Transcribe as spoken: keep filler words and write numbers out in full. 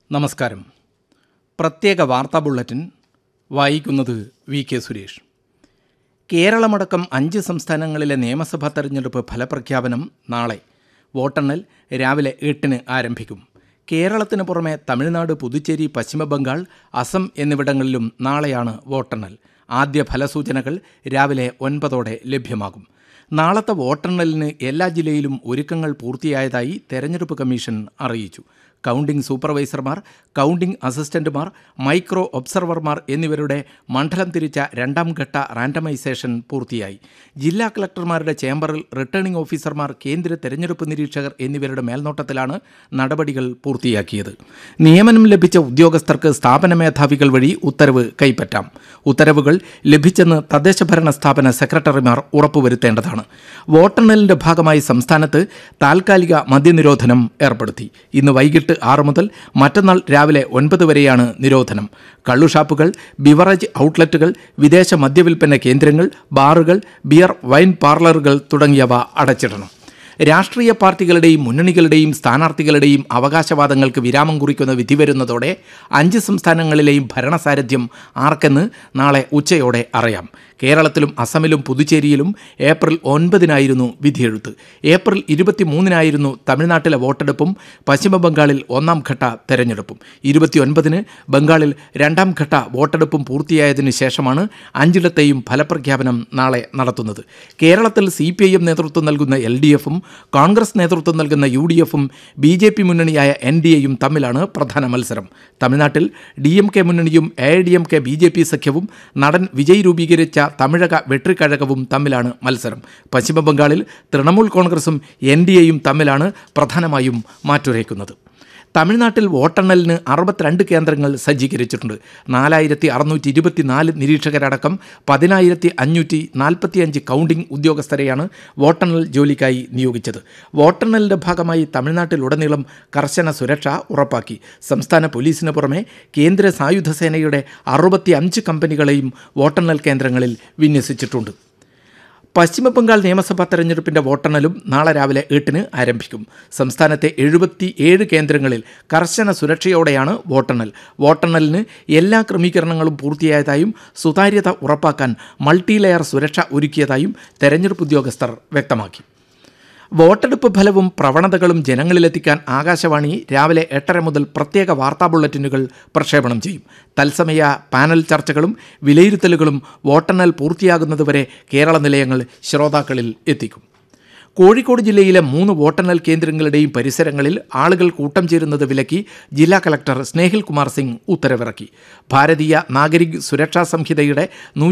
നമസ്കാരം. പ്രത്യേക വാർത്താ ബുള്ളറ്റിൻ വായിക്കുന്നത് വി കെ സുരേഷ്. കേരളമടക്കം അഞ്ച് സംസ്ഥാനങ്ങളിലെ നിയമസഭാ തെരഞ്ഞെടുപ്പ് ഫലപ്രഖ്യാപനം നാളെ. വോട്ടെണ്ണൽ രാവിലെ എട്ടിന് ആരംഭിക്കും. കേരളത്തിന് പുറമെ തമിഴ്നാട്, പുതുച്ചേരി, പശ്ചിമബംഗാൾ, അസം എന്നിവിടങ്ങളിലും നാളെയാണ് വോട്ടെണ്ണൽ. ആദ്യ ഫലസൂചനകൾ രാവിലെ ഒൻപതോടെ ലഭ്യമാകും. നാളത്തെ വോട്ടെണ്ണലിന് എല്ലാ ജില്ലയിലും ഒരുക്കങ്ങൾ പൂർത്തിയായതായി തെരഞ്ഞെടുപ്പ് കമ്മീഷൻ അറിയിച്ചു. കൗണ്ടിംഗ് സൂപ്പർവൈസർമാർ, കൗണ്ടിംഗ് അസിസ്റ്റന്റുമാർ, മൈക്രോ ഒബ്സർവർമാർ എന്നിവരുടെ മണ്ഡലം തിരിച്ച രണ്ടാം ഘട്ട റാൻഡമൈസേഷൻ പൂർത്തിയായി. ജില്ലാ കളക്ടർമാരുടെ ചേംബറിൽ റിട്ടേണിംഗ് ഓഫീസർമാർ, കേന്ദ്ര തെരഞ്ഞെടുപ്പ് നിരീക്ഷകർ എന്നിവരുടെ മേൽനോട്ടത്തിലാണ് നടപടികൾ പൂർത്തിയാക്കിയത്. നിയമനം ലഭിച്ച ഉദ്യോഗസ്ഥർക്ക് സ്ഥാപന മേധാവികൾ വഴി ഉത്തരവ് കൈപ്പറ്റാം. ഉത്തരവുകൾ ലഭിച്ചെന്ന് തദ്ദേശഭരണ സ്ഥാപന സെക്രട്ടറിമാർ ഉറപ്പുവരുത്തേണ്ടതാണ്. വോട്ടെണ്ണലിന്റെ ഭാഗമായി സംസ്ഥാനത്ത് താൽക്കാലിക മദ്യനിരോധനം ഏർപ്പെടുത്തി. ഇന്ന് വൈകിട്ട് ആറ് മുതൽ മറ്റന്നാൾ രാവിലെ ഒൻപത് വരെയാണ് നിരോധനം. കള്ളുഷാപ്പുകൾ, ബിവറേജ് ഔട്ട്ലെറ്റുകൾ, വിദേശ മദ്യവിൽപ്പന കേന്ദ്രങ്ങൾ, ബാറുകൾ, ബിയർ, വൈൻ പാർലറുകൾ തുടങ്ങിയവ അടച്ചിടണം. രാഷ്ട്രീയ പാർട്ടികളുടെയും മുന്നണികളുടെയും സ്ഥാനാർത്ഥികളുടെയും അവകാശവാദങ്ങൾക്ക് വിരാമം കുറിക്കുന്ന വിധി വരുന്നതോടെ അഞ്ച് സംസ്ഥാനങ്ങളിലെയും ഭരണസാരഥ്യം ആർക്കെന്ന് നാളെ ഉച്ചയോടെ അറിയാം. കേരളത്തിലും അസമിലും പുതുച്ചേരിയിലും ഏപ്രിൽ ഒൻപതിനായിരുന്നു വിധിയെഴുത്ത്. ഏപ്രിൽ ഇരുപത്തി മൂന്നിനായിരുന്നു തമിഴ്നാട്ടിലെ വോട്ടെടുപ്പും പശ്ചിമബംഗാളിൽ ഒന്നാം ഘട്ട തെരഞ്ഞെടുപ്പും. ഇരുപത്തിയൊൻപതിന് ബംഗാളിൽ രണ്ടാം ഘട്ട വോട്ടെടുപ്പും പൂർത്തിയായതിനു ശേഷമാണ് അഞ്ചിടത്തെയും ഫലപ്രഖ്യാപനം നാളെ നടത്തുന്നത്. കേരളത്തിൽ സി പി ഐ എം നേതൃത്വം നൽകുന്ന എൽ ഡി എഫും കോൺഗ്രസ് നേതൃത്വം നൽകുന്ന യു ഡി എഫും B J P മുന്നണിയായ N D എയും തമ്മിലാണ് പ്രധാന മത്സരം. തമിഴ്നാട്ടിൽ D M K മുന്നണിയും A I D M K B J P സഖ്യവും നടൻ വിജയ് രൂപീകരിച്ച തമിഴക വെട്രിക്കഴകവും തമ്മിലാണ് മത്സരം. പശ്ചിമബംഗാളിൽ തൃണമൂൽ കോൺഗ്രസും എൻ ഡി എയും തമ്മിലാണ് പ്രധാനമായും മാറ്റുരയ്ക്കുന്നത്. തമിഴ്നാട്ടിൽ വോട്ടെണ്ണലിന് അറുപത്തിരണ്ട് കേന്ദ്രങ്ങൾ സജ്ജീകരിച്ചിട്ടുണ്ട്. നാലായിരത്തി അറുന്നൂറ്റി ഇരുപത്തിനാല് നിരീക്ഷകരടക്കം പതിനായിരത്തി അഞ്ഞൂറ്റി നാൽപ്പത്തിയഞ്ച് കൗണ്ടിംഗ് ഉദ്യോഗസ്ഥരെയാണ് വോട്ടെണ്ണൽ ജോലിക്കായി നിയോഗിച്ചത്. വോട്ടെണ്ണലിൻ്റെ ഭാഗമായി തമിഴ്നാട്ടിലുടനീളം കർശന സുരക്ഷ ഉറപ്പാക്കി. സംസ്ഥാന പോലീസിന് പുറമെ കേന്ദ്ര സായുധ സേനയുടെ അറുപത്തി അഞ്ച് കമ്പനികളെയും വോട്ടെണ്ണൽ കേന്ദ്രങ്ങളിൽ വിന്യസിച്ചിട്ടുണ്ട്. പശ്ചിമബംഗാൾ നിയമസഭാ തെരഞ്ഞെടുപ്പിൻ്റെ വോട്ടെണ്ണലും നാളെ രാവിലെ എട്ടിന് ആരംഭിക്കും. സംസ്ഥാനത്തെ എഴുപത്തി ഏഴ് കേന്ദ്രങ്ങളിൽ കർശന സുരക്ഷയോടെയാണ് വോട്ടെണ്ണൽ. വോട്ടെണ്ണലിന് എല്ലാ ക്രമീകരണങ്ങളും പൂർത്തിയായതായും സുതാര്യത ഉറപ്പാക്കാൻ മൾട്ടി ലെയർ സുരക്ഷ ഒരുക്കിയതായും തെരഞ്ഞെടുപ്പ് ഉദ്യോഗസ്ഥർ വ്യക്തമാക്കി. വോട്ടെടുപ്പ് ഫലവും പ്രവണതകളും ജനങ്ങളിലെത്തിക്കാൻ ആകാശവാണി രാവിലെ എട്ടര മുതൽ പ്രത്യേക വാർത്താ ബുള്ളറ്റിനുകൾ പ്രക്ഷേപണം ചെയ്യും. തത്സമയ പാനൽ ചർച്ചകളും വിലയിരുത്തലുകളും വോട്ടെണ്ണൽ പൂർത്തിയാകുന്നതുവരെ കേരള നിലയങ്ങൾ ശ്രോതാക്കളിൽ എത്തിക്കും. കോഴിക്കോട് ജില്ലയിലെ മൂന്ന് വോട്ടെണ്ണൽ കേന്ദ്രങ്ങളുടെയും പരിസരങ്ങളിൽ ആളുകൾ കൂട്ടം ചേരുന്നത് വിലക്കി ജില്ലാ കളക്ടർ സ്നേഹിൽ കുമാർ സിംഗ് ഉത്തരവിറക്കി. ഭാരതീയ നാഗരിക് സുരക്ഷാ സംഹിതയുടെ